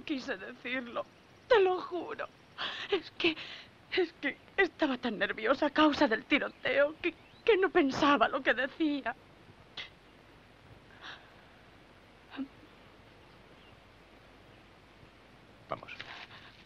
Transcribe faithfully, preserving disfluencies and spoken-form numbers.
quise decirlo. Te lo juro. Es que... Es que estaba tan nerviosa a causa del tiroteo que, que no pensaba lo que decía.